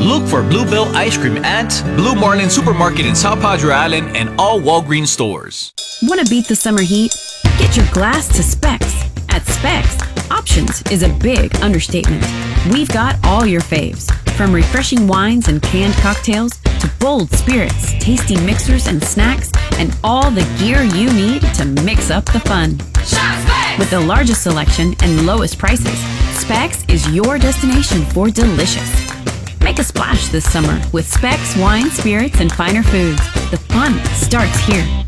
Look for Bluebell Ice Cream at Blue Marlin Supermarket in South Padre Island and all Walgreens stores. Want to beat the summer heat? Get your glass to Specs. At Specs, options is a big understatement. We've got all your faves, from refreshing wines and canned cocktails to bold spirits, tasty mixers and snacks, and all the gear you need to mix up the fun. Shop Specs! With the largest selection and lowest prices, Specs is your destination for delicious. Make a splash this summer with Specs wine, spirits, and finer foods. The fun starts here.